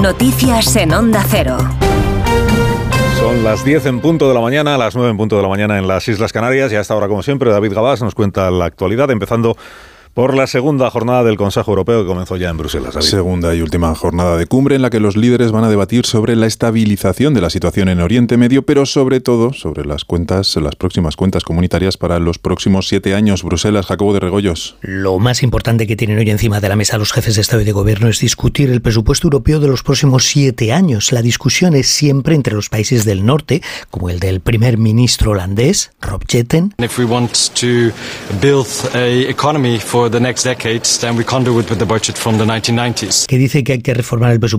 Noticias en Onda Cero. Son las 10 en punto de la mañana, las 9 en punto de la mañana en las Islas Canarias, y hasta ahora, como siempre, David Gabás nos cuenta la actualidad, empezando por la segunda jornada del Consejo Europeo que comenzó ya en Bruselas. David. Segunda y última jornada de cumbre en la que los líderes van a debatir sobre la estabilización de la situación en Oriente Medio, pero sobre todo sobre las próximas cuentas comunitarias para los próximos 7 años. Bruselas, Jacobo de Regoyos. Lo más importante que tienen hoy encima de la mesa los jefes de Estado y de Gobierno es discutir el presupuesto europeo de los próximos 7 años. La discusión es siempre entre los países del norte, como el del primer ministro holandés, Rob Jetten. If we want to build a economy for the next decades, then we can't do it with the budget from the 1990s. Que dice que hay que reformar el presupuesto